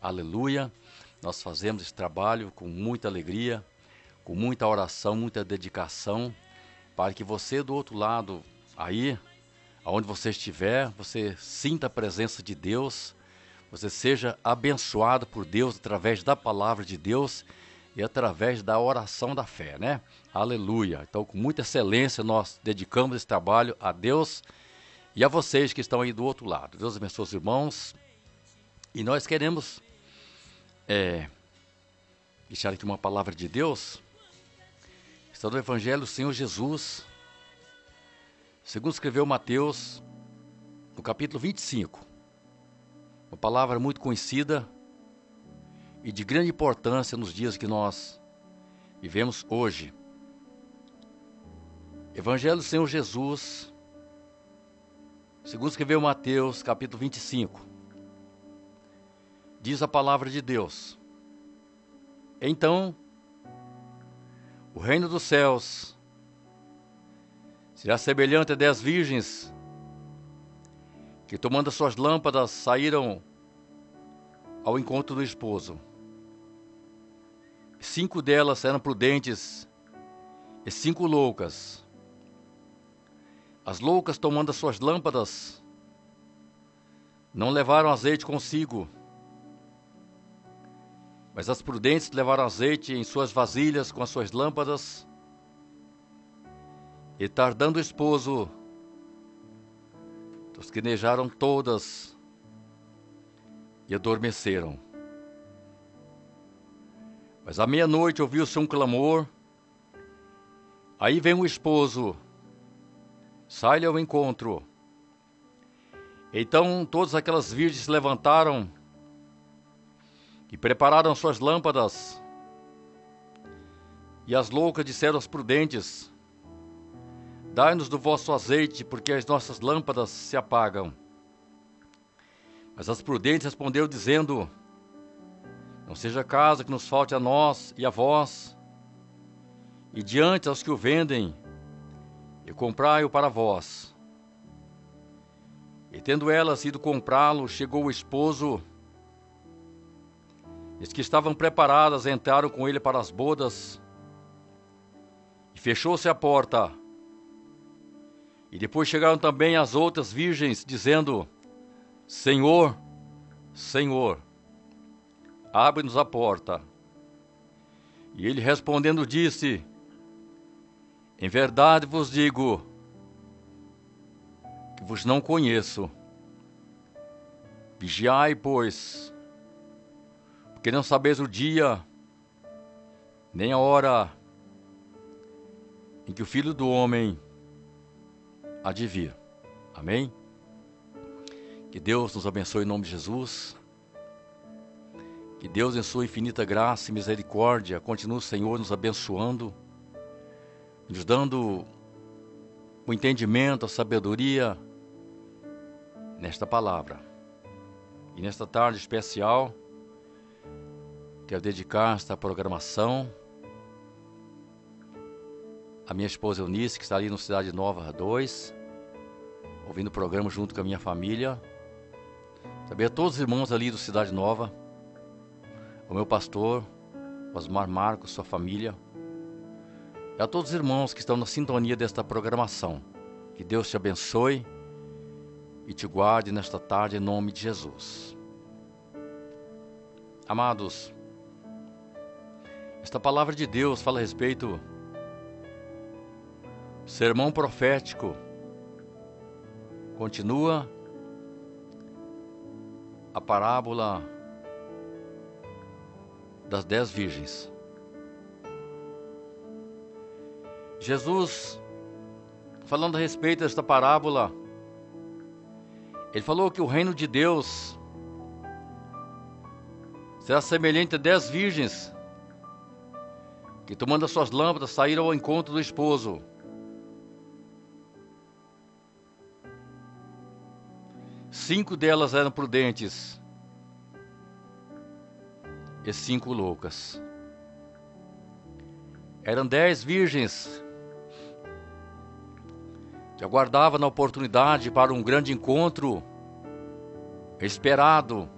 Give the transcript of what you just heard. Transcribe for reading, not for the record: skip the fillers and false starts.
Aleluia. Nós fazemos esse trabalho com muita alegria, com muita oração, muita dedicação, para que você do outro lado, aí, aonde você estiver, você sinta a presença de Deus, você seja abençoado por Deus através da palavra de Deus e através da oração da fé, né? Aleluia. Então, com muita excelência, nós dedicamos esse trabalho a Deus e a vocês que estão aí do outro lado. Deus abençoe os irmãos. E nós queremos deixar aqui uma palavra de Deus. Está no Evangelho do Senhor Jesus, segundo escreveu Mateus, no capítulo 25. Uma palavra muito conhecida e de grande importância nos dias que nós vivemos hoje. Evangelho do Senhor Jesus, segundo escreveu Mateus, capítulo 25. Diz a palavra de Deus: então, o reino dos céus será semelhante a 10 virgens que, tomando as suas lâmpadas, saíram ao encontro do esposo. 5 delas eram prudentes e 5 loucas. As loucas, tomando as suas lâmpadas, não levaram azeite consigo, mas as prudentes levaram azeite em suas vasilhas com as suas lâmpadas. E tardando o esposo, tosquenejaram todas e adormeceram. Mas à meia-noite ouviu-se um clamor: aí vem o esposo, sai-lhe ao encontro. Então todas aquelas virgens se levantaram e prepararam suas lâmpadas. E as loucas disseram aos prudentes: dai-nos do vosso azeite, porque as nossas lâmpadas se apagam. Mas as prudentes responderam dizendo: não seja caso que nos falte a nós e a vós, e diante aos que o vendem, e comprai-o para vós. E tendo elas ido comprá-lo, chegou o esposo. As que estavam preparadas entraram com ele para as bodas, e fechou-se a porta. E depois chegaram também as outras virgens, dizendo: Senhor, Senhor, abre-nos a porta. E ele respondendo disse: em verdade vos digo que vos não conheço. Vigiai, pois, porque não sabeis o dia, nem a hora em que o Filho do Homem há de vir. Amém? Que Deus nos abençoe em nome de Jesus. Que Deus, em sua infinita graça e misericórdia, continue, Senhor, nos abençoando, nos dando o entendimento, a sabedoria nesta palavra. E nesta tarde especial, quero dedicar esta programação à minha esposa Eunice, que está ali no Cidade Nova 2, ouvindo o programa junto com a minha família. Também a todos os irmãos ali do Cidade Nova, ao meu pastor, Osmar Marcos, sua família, e a todos os irmãos que estão na sintonia desta programação. Que Deus te abençoe e te guarde nesta tarde em nome de Jesus. Amados, esta palavra de Deus fala a respeito do sermão profético. Continua a parábola das 10 virgens. Jesus, falando a respeito desta parábola, ele falou que o reino de Deus será semelhante a 10 virgens que, tomando as suas lâmpadas, saíram ao encontro do esposo. Cinco delas eram prudentes e 5 loucas. Eram 10 virgens que aguardavam na oportunidade para um grande encontro esperado